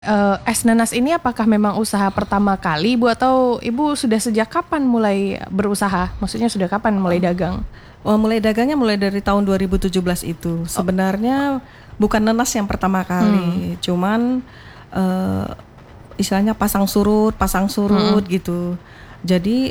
Es Nanas ini apakah memang usaha pertama kali Ibu atau Ibu sudah sejak kapan mulai berusaha? Maksudnya sudah kapan mulai dagang? Mulai dagangnya mulai dari tahun 2017 itu. Sebenarnya bukan nanas yang pertama kali, cuman istilahnya pasang surut gitu. Jadi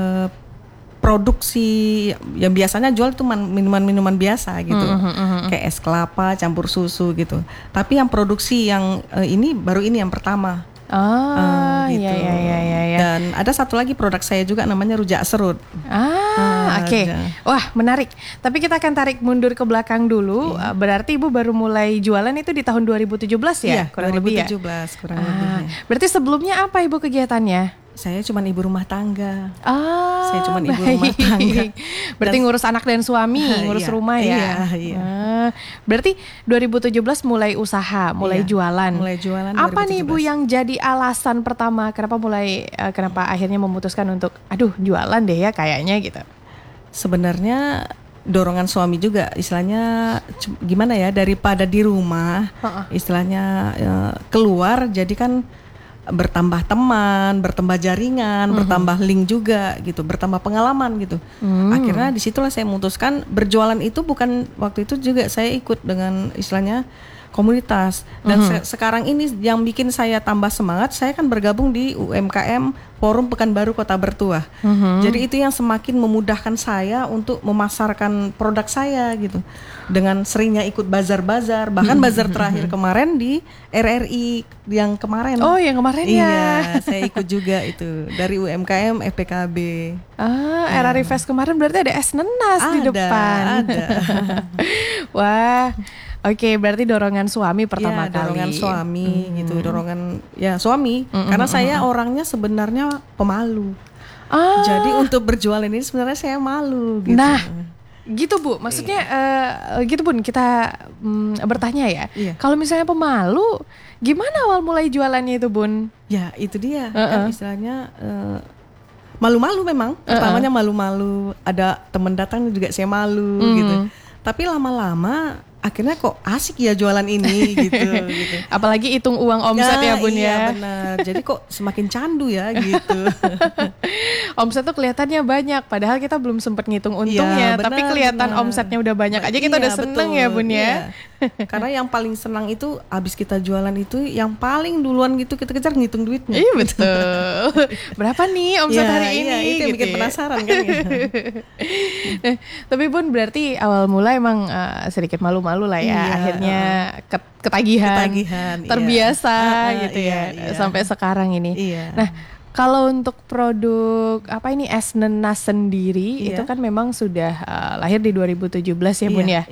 produksi yang biasanya jual itu minuman-minuman biasa gitu, kayak es kelapa campur susu gitu. Tapi yang produksi yang ini yang pertama. Gitu. Iya. Dan ada satu lagi produk saya juga namanya rujak serut. Oke. Wah, menarik. Tapi kita akan tarik mundur ke belakang dulu. Berarti Ibu baru mulai jualan itu di tahun 2017 ya? Iya, kurang 2017 lebih ya. Kurang lebihnya. Berarti sebelumnya apa Ibu kegiatannya? Saya cuma ibu rumah tangga. Saya cuma ibu rumah tangga. Berarti ngurus anak dan suami, ngurus rumah ya. Iya. Berarti 2017 mulai usaha, mulai jualan. Mulai jualan. Apa 2017. nih Bu yang jadi alasan pertama kenapa akhirnya memutuskan untuk jualan deh ya kayaknya gitu? Sebenarnya dorongan suami juga, istilahnya gimana ya, daripada di rumah, istilahnya keluar, jadi kan bertambah teman, bertambah jaringan, bertambah link juga gitu, bertambah pengalaman gitu. Akhirnya disitulah saya memutuskan berjualan itu bukan, waktu itu juga saya ikut dengan istilahnya komunitas. Dan sekarang ini yang bikin saya tambah semangat, saya kan bergabung di UMKM Forum Pekanbaru Kota Bertuah. Jadi itu yang semakin memudahkan saya untuk memasarkan produk saya gitu. Dengan seringnya ikut bazar-bazar, bahkan bazar terakhir kemarin di RRI yang kemarin. Oh, yang kemarin ya. Iya, saya ikut juga itu dari UMKM FPKB. RRI Fest kemarin berarti ada es nanas di depan. Ada. Wah. Oke, berarti dorongan suami pertama kali. Dorongan suami gitu, dorongan suami. Karena saya orangnya sebenarnya pemalu. Jadi untuk berjualan ini sebenarnya saya malu gitu. Nah, gitu Bu. Maksudnya gitu Bun, kita bertanya ya. Kalau misalnya pemalu, gimana awal mulai jualannya itu Bun? Ya, itu dia. Kan istilahnya malu-malu memang. Pertamanya malu-malu. Ada teman datang juga saya malu gitu. Tapi lama-lama akhirnya kok asik ya jualan ini gitu. Apalagi hitung uang omset ya Bun ya. Iya benar. Jadi kok semakin candu ya gitu. Omset tuh kelihatannya banyak, padahal kita belum sempat ngitung untungnya, tapi kelihatan omsetnya udah banyak aja kita udah seneng ya Bun ya. Karena yang paling senang itu abis kita jualan itu yang paling duluan gitu kita kejar ngitung duitnya. Iya betul. Berapa nih omset hari ini? Iya, itu yang bikin penasaran kan ya. Tapi Bun berarti awal mula emang sedikit malu-malu lah ya, akhirnya ketagihan terbiasa gitu ya. Sampai sekarang ini. Nah, kalau untuk produk es nanas sendiri itu kan memang sudah lahir di 2017 ya Bun ya.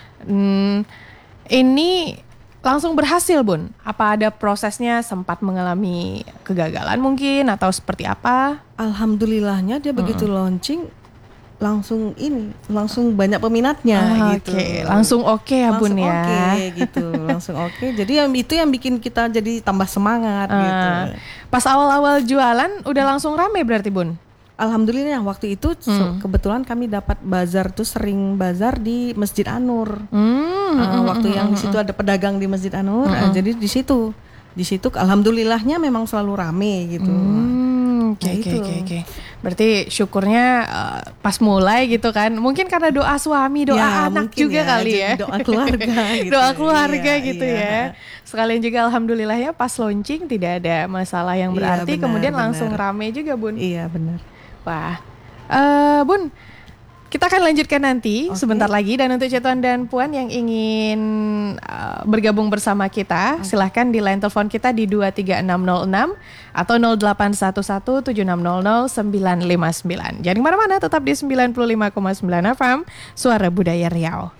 Ini langsung berhasil Bun? Apa ada prosesnya, sempat mengalami kegagalan mungkin atau seperti apa? Alhamdulillahnya dia begitu launching langsung banyak peminatnya gitu. Langsung oke ya Bun ya. Langsung oke. Jadi itu yang bikin kita jadi tambah semangat gitu. Pas awal-awal jualan udah langsung rame berarti Bun? Alhamdulillah waktu itu kebetulan kami dapat bazar tuh, sering bazar di Masjid An-Nur. Waktu yang di situ ada pedagang di Masjid An-Nur, jadi di situ alhamdulillahnya memang selalu rame gitu. Oke. Berarti syukurnya pas mulai gitu kan. Mungkin karena doa suami, doa anak juga kali ya. Doa keluarga gitu. Doa keluarga gitu ya. Sekalian juga alhamdulillahnya pas launching tidak ada masalah yang berarti, kemudian langsung rame juga Bun. Iya benar. Wah, Bun, kita akan lanjutkan nanti sebentar lagi. Dan untuk Cetuan dan Puan yang ingin bergabung bersama kita, silahkan di line telepon kita di 23606 atau 081176000959. Jangan kemana-mana, tetap di 95,9 FM Suara Budaya Riau.